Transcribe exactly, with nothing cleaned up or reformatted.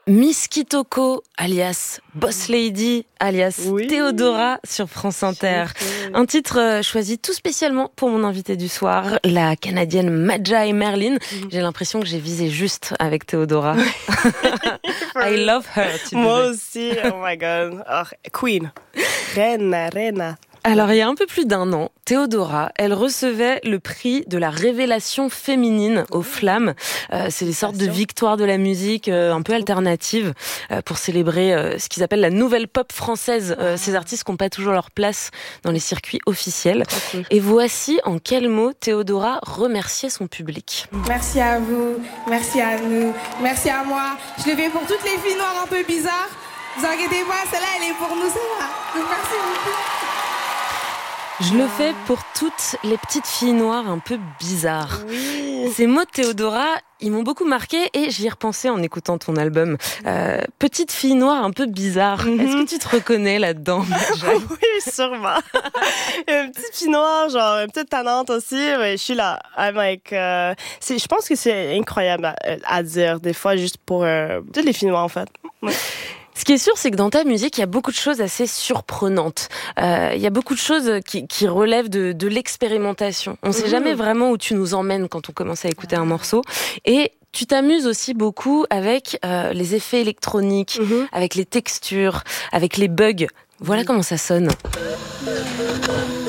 Miss Kitoko, alias Boss Lady, alias oui. Théodora sur France Inter. Un titre choisi tout spécialement pour mon invitée du soir, la Canadienne Maja Merlin. J'ai l'impression que j'ai visé juste avec Théodora. I love her. Tu Moi aussi, oh my god. Oh, Queen. Reine, reine. Alors, il y a un peu plus d'un an, Théodora, elle recevait le prix de la révélation féminine aux Flammes. Euh, c'est des sortes de victoires de la musique euh, un peu alternatives euh, pour célébrer euh, ce qu'ils appellent la nouvelle pop française. Euh, ces artistes qui n'ont pas toujours leur place dans les circuits officiels. Okay. Et voici en quels mots Théodora remerciait son public. Merci à vous, merci à nous, merci à moi. Je le fais pour toutes les filles noires un peu bizarres. Vous inquiétez pas, celle-là, elle est pour nous, c'est là. Donc merci beaucoup. Je le fais pour toutes les petites filles noires un peu bizarres. Oui. Ces mots de Théodora, ils m'ont beaucoup marqué et j'y ai repensé en écoutant ton album. Euh, petite fille noire un peu bizarre. Mm-hmm. Est-ce que tu te reconnais là-dedans, Maja? Oui, sûrement. Une petite fille noire, genre une petite tannante aussi. Mais je suis là. I'm like, euh, c'est, je pense que c'est incroyable à, à dire des fois juste pour euh, toutes les filles noires en fait. Ouais. Ce qui est sûr, c'est que dans ta musique, il y a beaucoup de choses assez surprenantes. Euh, il y a beaucoup de choses qui, qui relèvent de, de l'expérimentation. On ne sait mmh. jamais vraiment où tu nous emmènes quand on commence à écouter un morceau. Et tu t'amuses aussi beaucoup avec euh, les effets électroniques, mmh. avec les textures, avec les bugs. Voilà mmh. comment ça sonne.